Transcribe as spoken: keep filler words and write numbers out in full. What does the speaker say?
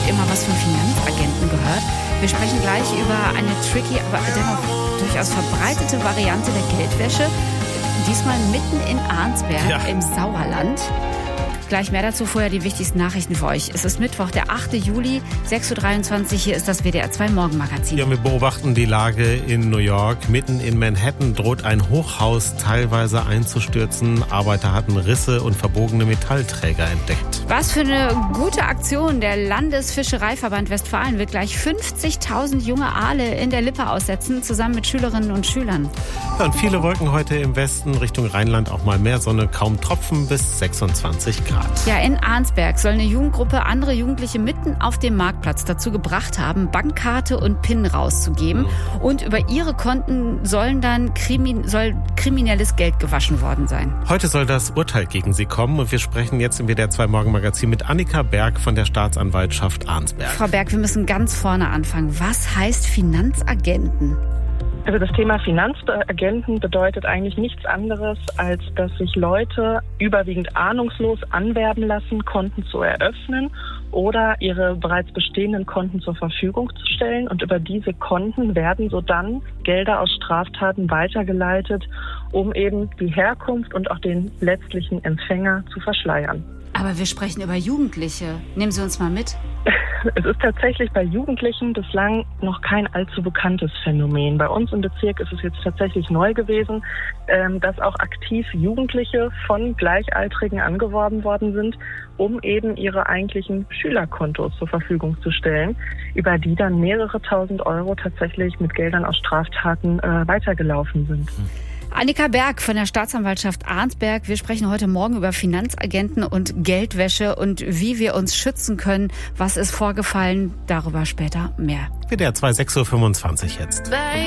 Habt ihr mal was von Finanzagenten gehört? Wir sprechen gleich über eine tricky, aber dennoch durchaus verbreitete Variante der Geldwäsche. Diesmal mitten in Arnsberg ja. im Sauerland. Gleich mehr dazu, vorher die wichtigsten Nachrichten für euch. Es ist Mittwoch, der achte Juli, sechs Uhr dreiundzwanzig. Hier ist das W D R zwei Morgenmagazin. Ja, wir beobachten die Lage in New York. Mitten in Manhattan droht ein Hochhaus teilweise einzustürzen. Arbeiter hatten Risse und verbogene Metallträger entdeckt. Was für eine gute Aktion. Der Landesfischereiverband Westfalen wird gleich fünfzigtausend junge Aale in der Lippe aussetzen, zusammen mit Schülerinnen und Schülern. Ja, und viele Wolken heute im Westen, Richtung Rheinland auch mal mehr Sonne, kaum Tropfen bis sechsundzwanzig Grad. Ja, in Arnsberg soll eine Jugendgruppe andere Jugendliche mitten auf dem Marktplatz dazu gebracht haben, Bankkarte und PIN rauszugeben. Mhm. Und über ihre Konten sollen dann krimin- soll kriminelles Geld gewaschen worden sein. Heute soll das Urteil gegen sie kommen und wir sprechen jetzt im W D R zwei Morgenmagazin mit Annika Berg von der Staatsanwaltschaft Arnsberg. Frau Berg, wir müssen ganz vorne anfangen. Was heißt Finanzagenten? Also das Thema Finanzagenten bedeutet eigentlich nichts anderes, als dass sich Leute überwiegend ahnungslos anwerben lassen, Konten zu eröffnen oder ihre bereits bestehenden Konten zur Verfügung zu stellen. Und über diese Konten werden so dann Gelder aus Straftaten weitergeleitet, um eben die Herkunft und auch den letztlichen Empfänger zu verschleiern. Aber wir sprechen über Jugendliche. Nehmen Sie uns mal mit. Es ist tatsächlich bei Jugendlichen bislang noch kein allzu bekanntes Phänomen. Bei uns im Bezirk ist es jetzt tatsächlich neu gewesen, dass auch aktiv Jugendliche von Gleichaltrigen angeworben worden sind, um eben ihre eigentlichen Schülerkontos zur Verfügung zu stellen, über die dann mehrere tausend Euro tatsächlich mit Geldern aus Straftaten äh, weitergelaufen sind. Annika Berg von der Staatsanwaltschaft Arnsberg. Wir sprechen heute Morgen über Finanzagenten und Geldwäsche und wie wir uns schützen können. Was ist vorgefallen? Darüber später mehr. W D R zwei, sechs Uhr fünfundzwanzig jetzt.